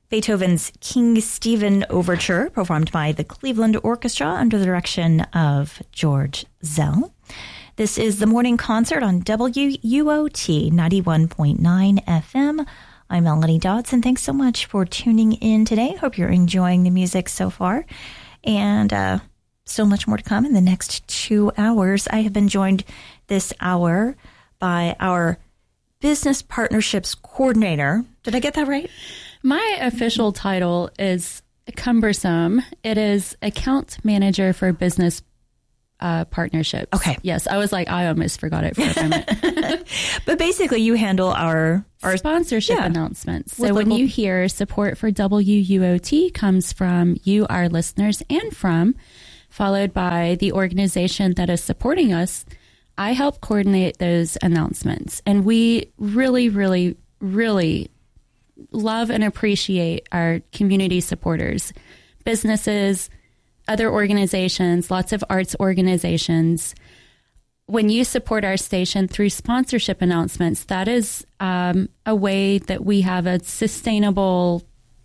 Beethoven's King Stephen Overture, performed by the Cleveland Orchestra under the direction of George Zell. This is the morning concert on WUOT 91.9 FM. I'm Melanie Dodson. Thanks so much for tuning in today. Hope you're enjoying the music so far. And still much more to come in the next 2 hours. I have been joined this hour by our Business Partnerships Coordinator. Did I get that right? My official title is cumbersome. It is Account Manager for Business Partnerships. Okay. Yes, I was like, I almost forgot it for a moment. But basically, you handle our sponsorship announcements. So when you hear support for WUOT comes from you, our listeners, and from, followed by the organization that is supporting us, I help coordinate those announcements. And we really, really, really love and appreciate our community supporters, businesses, other organizations, lots of arts organizations. When you support our station through sponsorship announcements, that is a way that we have a sustainable,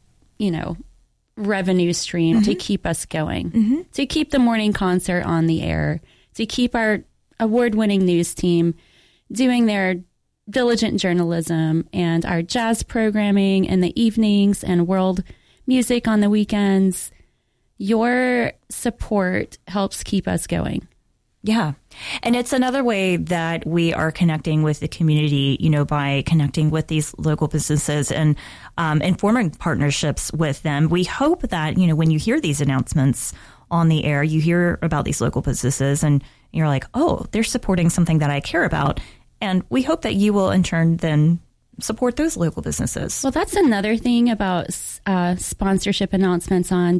revenue stream to keep us going, to keep the morning concert on the air, to keep our award-winning news team doing their diligent journalism and our jazz programming in the evenings and world music on the weekends. Your support helps keep us going. Yeah. And it's another way that we are connecting with the community, by connecting with these local businesses and forming partnerships with them. We hope that, when you hear these announcements on the air, you hear about these local businesses and you're like, oh, they're supporting something that I care about. And we hope that you will, in turn, then support those local businesses. Well, that's another thing about sponsorship announcements on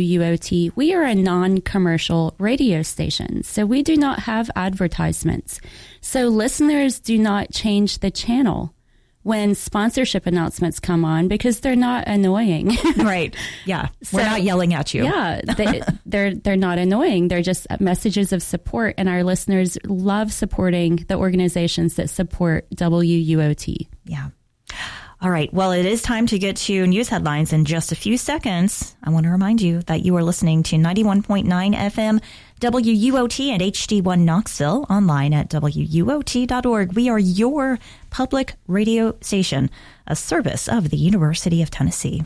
WUOT. We are a non-commercial radio station, so we do not have advertisements. So listeners do not change the channel when sponsorship announcements come on because they're not annoying. Right. Yeah. We're not yelling at you. Yeah. They're not annoying. They're just messages of support. And our listeners love supporting the organizations that support WUOT. Yeah. All right. Well, it is time to get to news headlines in just a few seconds. I want to remind you that you are listening to 91.9 FM WUOT and HD1 Knoxville, online at WUOT.org. We are your public radio station, a service of the University of Tennessee.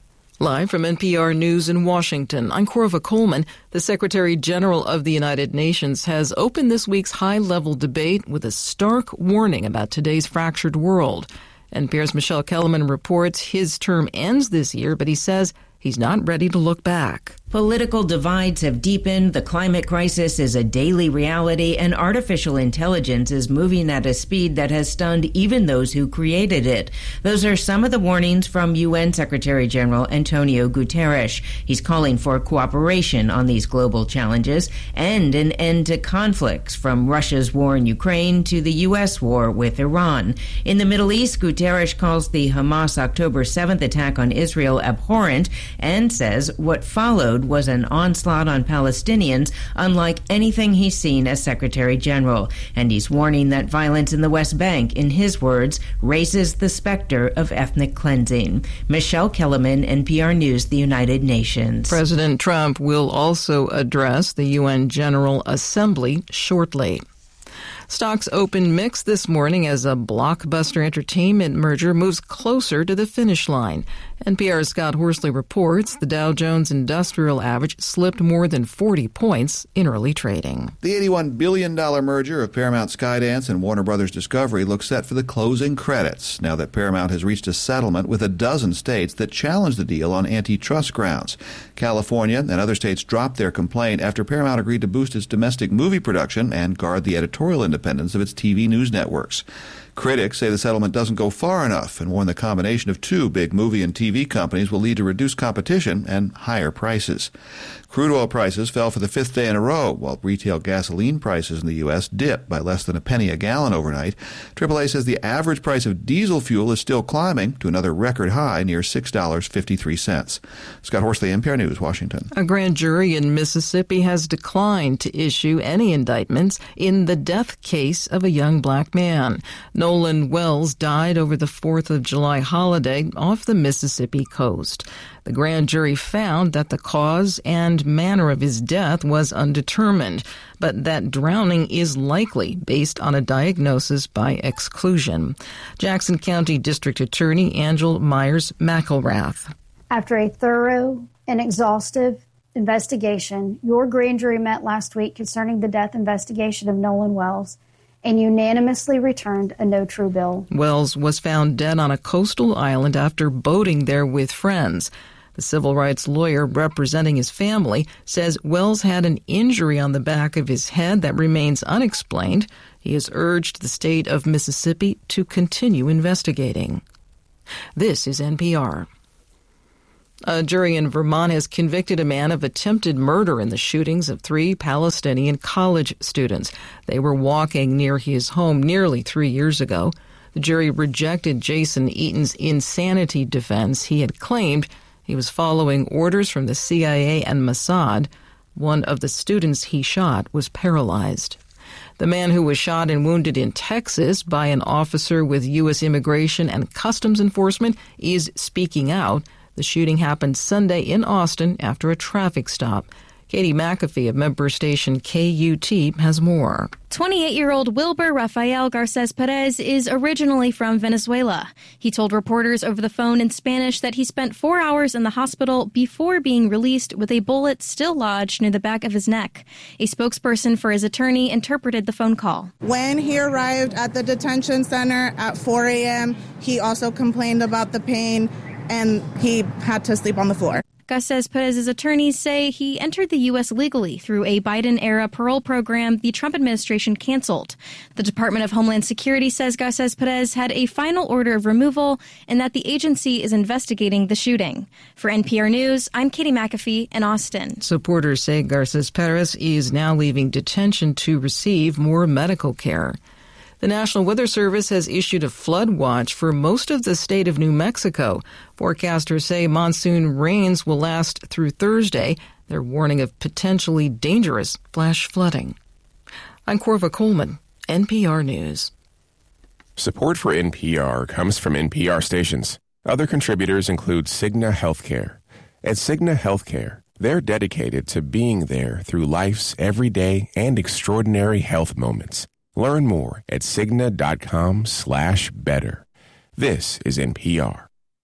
Live from NPR News in Washington, I'm Corva Coleman. The Secretary General of the United Nations has opened this week's high-level debate with a stark warning about today's fractured world. NPR's Michelle Kellerman reports his term ends this year, but he says he's not ready to look back. Political divides have deepened, the climate crisis is a daily reality, and artificial intelligence is moving at a speed that has stunned even those who created it. Those are some of the warnings from UN Secretary General Antonio Guterres. He's calling for cooperation on these global challenges and an end to conflicts, from Russia's war in Ukraine to the U.S. war with Iran. In the Middle East, Guterres calls the Hamas October 7th attack on Israel abhorrent and says what followed was an onslaught on Palestinians unlike anything he's seen as Secretary General. And he's warning that violence in the West Bank, in his words, raises the specter of ethnic cleansing. Michelle Kellerman, NPR News, the United Nations. President Trump will also address the UN General Assembly shortly. Stocks opened mixed this morning as a Blockbuster Entertainment merger moves closer to the finish line. NPR's Scott Horsley reports the Dow Jones Industrial Average slipped more than 40 points in early trading. The $81 billion merger of Paramount Skydance and Warner Brothers Discovery looks set for the closing credits, now that Paramount has reached a settlement with a dozen states that challenged the deal on antitrust grounds. California and other states dropped their complaint after Paramount agreed to boost its domestic movie production and guard the editorial independence of its TV news networks. Critics say the settlement doesn't go far enough and warn the combination of two big movie and TV companies will lead to reduced competition and higher prices. Crude oil prices fell for the fifth day in a row, while retail gasoline prices in the U.S. dipped by less than a penny a gallon overnight. AAA says the average price of diesel fuel is still climbing to another record high near $6.53. Scott Horsley, NPR News, Washington. A grand jury in Mississippi has declined to issue any indictments in the death case of a young black man. No Nolan Wells died over the 4th of July holiday off the Mississippi coast. The grand jury found that the cause and manner of his death was undetermined, but that drowning is likely based on a diagnosis by exclusion. Jackson County District Attorney Angel Myers McElrath. After a thorough and exhaustive investigation, your grand jury met last week concerning the death investigation of Nolan Wells and unanimously returned a no true bill. Wells was found dead on a coastal island after boating there with friends. The civil rights lawyer representing his family says Wells had an injury on the back of his head that remains unexplained. He has urged the state of Mississippi to continue investigating. This is NPR. A jury in Vermont has convicted a man of attempted murder in the shootings of 3 Palestinian college students. They were walking near his home nearly 3 years ago. The jury rejected Jason Eaton's insanity defense. He had claimed he was following orders from the CIA and Mossad. One of the students he shot was paralyzed. The man who was shot and wounded in Texas by an officer with U.S. Immigration and Customs Enforcement is speaking out. The shooting happened Sunday in Austin after a traffic stop. Katie McAfee of member station KUT has more. 28-year-old Wilber Rafael Garces Perez is originally from Venezuela. He told reporters over the phone in Spanish that he spent 4 hours in the hospital before being released with a bullet still lodged near the back of his neck. A spokesperson for his attorney interpreted the phone call. When he arrived at the detention center at 4 a.m., he also complained about the pain and he had to sleep on the floor. Garces Perez's attorneys say he entered the U.S. legally through a Biden-era parole program the Trump administration canceled. The Department of Homeland Security says Garces Perez had a final order of removal and that the agency is investigating the shooting. For NPR News, I'm Katie McAfee in Austin. Supporters say Garces Perez is now leaving detention to receive more medical care. The National Weather Service has issued a flood watch for most of the state of New Mexico. Forecasters say monsoon rains will last through Thursday. They're warning of potentially dangerous flash flooding. I'm Corva Coleman, NPR News. Support for NPR comes from NPR stations. Other contributors include Cigna Healthcare. At Cigna Healthcare, they're dedicated to being there through life's everyday and extraordinary health moments. Learn more at Cigna.com/better. This is NPR.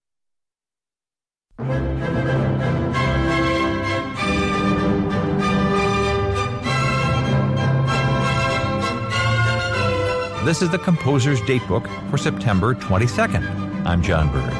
This is the Composer's Datebook for September 22nd. I'm John Burge.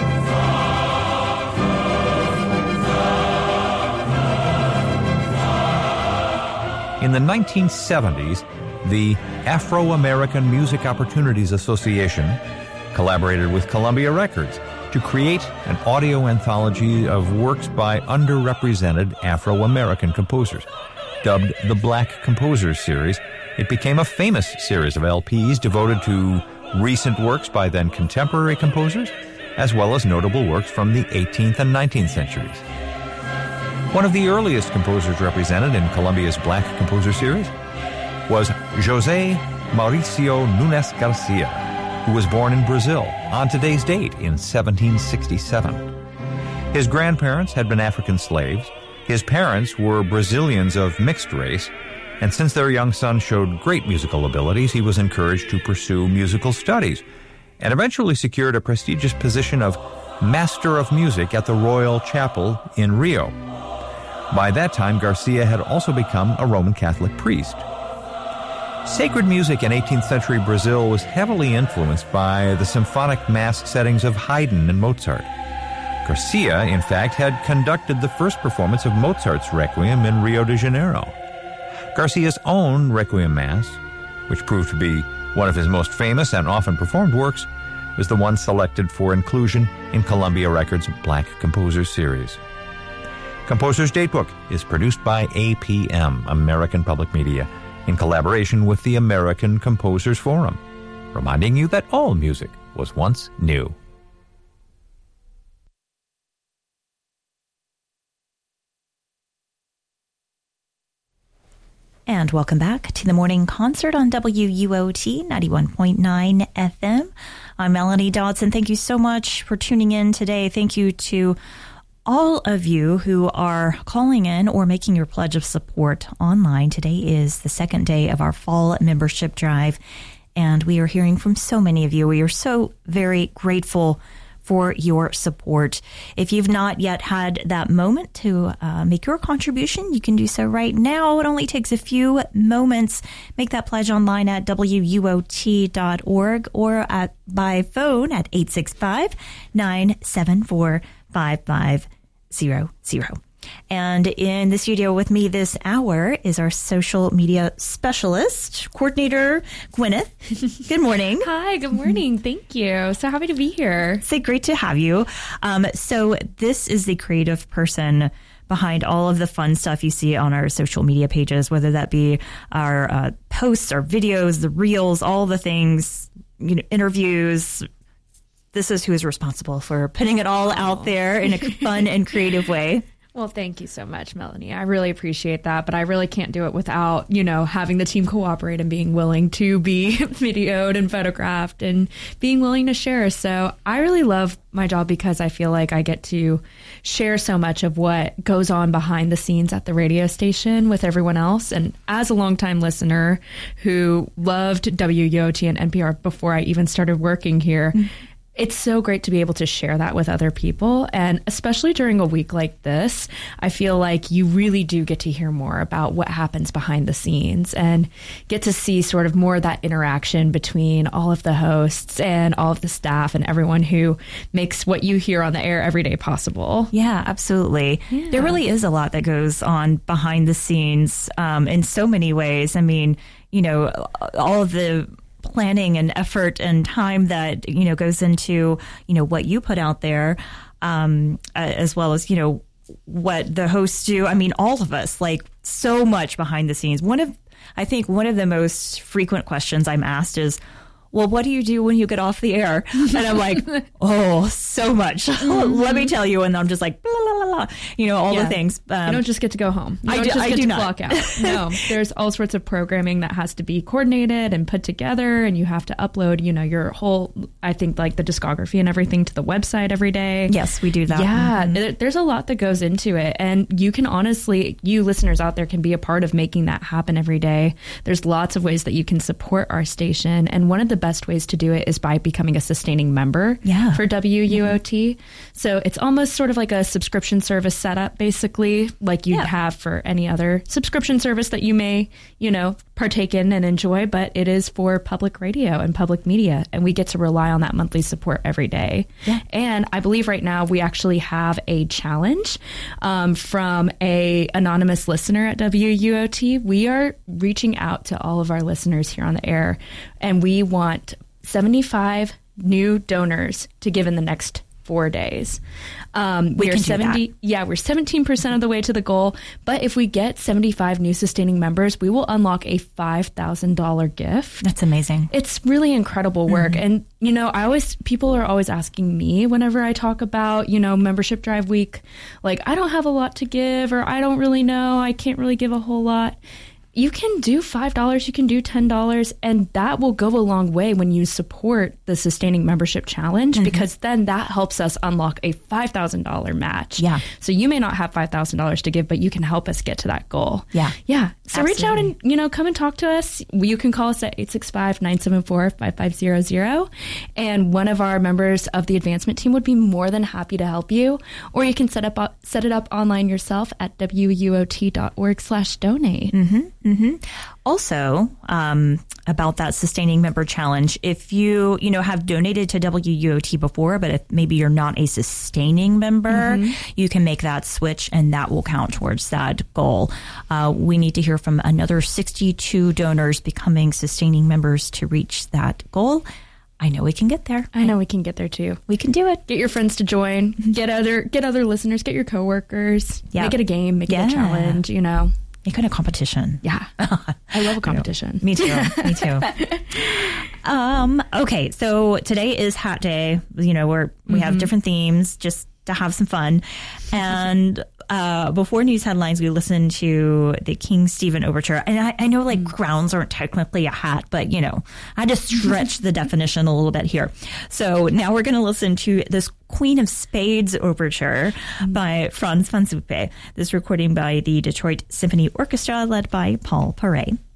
In the 1970s, the Afro-American Music Opportunities Association collaborated with Columbia Records to create an audio anthology of works by underrepresented Afro-American composers. Dubbed the Black Composers Series, it became a famous series of LPs devoted to recent works by then contemporary composers, as well as notable works from the 18th and 19th centuries. One of the earliest composers represented in Columbia's Black Composer Series was José Mauricio Nunes Garcia, who was born in Brazil on today's date in 1767. His grandparents had been African slaves. His parents were Brazilians of mixed race, and since their young son showed great musical abilities, he was encouraged to pursue musical studies and eventually secured a prestigious position of Master of Music at the Royal Chapel in Rio. By that time, Garcia had also become a Roman Catholic priest. Sacred music in 18th century Brazil was heavily influenced by the symphonic mass settings of Haydn and Mozart. Garcia, in fact, had conducted the first performance of Mozart's Requiem in Rio de Janeiro. Garcia's own Requiem Mass, which proved to be one of his most famous and often performed works, was the one selected for inclusion in Columbia Records' Black Composers Series. Composer's Datebook is produced by APM, American Public Media, in collaboration with the American Composers Forum, reminding you that all music was once new. And welcome back to the morning concert on WUOT 91.9 FM. I'm Melanie Dodson. Thank you so much for tuning in today. Thank you to all of you who are calling in or making your pledge of support online. Today is the second day of our fall membership drive, and we are hearing from so many of you. We are so very grateful for your support. If you've not yet had that moment to make your contribution, you can do so right now. It only takes a few moments. Make that pledge online at WUOT.org or by phone at 865-974-5500. And in the studio with me this hour is our social media specialist, coordinator, Gwyneth. Good morning. Hi, good morning. Thank you. So happy to be here. It's great to have you. So this is the creative person behind all of the fun stuff you see on our social media pages, whether that be our posts, our videos, the reels, all the things, interviews. This is who is responsible for putting it all out there in a fun and creative way. Well, thank you so much, Melanie. I really appreciate that, but I really can't do it without, having the team cooperate and being willing to be videoed and photographed and being willing to share. So I really love my job because I feel like I get to share so much of what goes on behind the scenes at the radio station with everyone else. And as a longtime listener who loved WUOT and NPR before I even started working here, it's so great to be able to share that with other people. And especially during a week like this, I feel like you really do get to hear more about what happens behind the scenes and get to see sort of more of that interaction between all of the hosts and all of the staff and everyone who makes what you hear on the air every day possible. Yeah, absolutely. Yeah. There really is a lot that goes on behind the scenes in so many ways. I mean, all of the planning and effort and time that goes into what you put out there, as well as what the hosts do. I mean, all of us, like, so much behind the scenes. I think one of the most frequent questions I'm asked is, well, what do you do when you get off the air? And I'm like, oh, so much. Let me tell you. And I'm just like, blah, blah, blah, blah, all the things. You don't just get to go home. You don't just get to clock out. No, there's all sorts of programming that has to be coordinated and put together. And you have to upload, your whole, I think, like the discography and everything to the website every day. Yes, we do that. Yeah, there's a lot that goes into it. And you can honestly, you listeners out there can be a part of making that happen every day. There's lots of ways that you can support our station. And one of the best ways to do it is by becoming a sustaining member for WUOT. So it's almost sort of like a subscription service setup, basically, like you'd have for any other subscription service that you may, partake in and enjoy, but it is for public radio and public media, and we get to rely on that monthly support every day. Yeah. And I believe right now we actually have a challenge from a anonymous listener at WUOT. We are reaching out to all of our listeners here on the air, and we want 75 new donors to give in the next 4 days. We're 17% of the way to the goal. But if we get 75 new sustaining members, we will unlock a $5,000 gift. That's amazing. It's really incredible work. And, people are always asking me whenever I talk about, membership drive week, like, I don't have a lot to give, or I don't really know, I can't really give a whole lot. You can do $5, you can do $10, and that will go a long way when you support the Sustaining Membership Challenge, because then that helps us unlock a $5,000 match. Yeah. So you may not have $5,000 to give, but you can help us get to that goal. Yeah. Yeah. So reach out and, come and talk to us. You can call us at 865-974-5500, and one of our members of the advancement team would be more than happy to help you. Or you can set it up online yourself at WUOT.org/donate. Also, about that Sustaining Member Challenge, if you, have donated to WUOT before, but if maybe you're not a sustaining member, you can make that switch and that will count towards that goal. We need to hear from another 62 donors becoming sustaining members to reach that goal. I know we can get there. I know we can get there too. We can do it. Get your friends to join. Get other listeners. Get your coworkers. Yeah. Make it a game. Make it a challenge. Make it a competition. Yeah. I love a competition. Me too. Me too. Okay. So today is Hat Day. We have different themes. Just to have some fun. And before news headlines, we listened to the King Stephen Overture. And I know like crowns aren't technically a hat, but, you know, I just stretch the definition a little bit here. So now we're going to listen to this Queen of Spades Overture by Franz van Zuppe. This recording by the Detroit Symphony Orchestra led by Paul Paray.